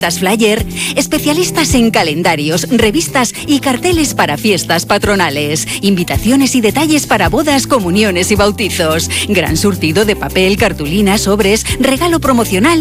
Flyer, especialistas en calendarios, revistas y carteles para fiestas patronales, invitaciones y detalles para bodas, comuniones y bautizos, gran surtido de papel, cartulinas, sobres, regalo promocional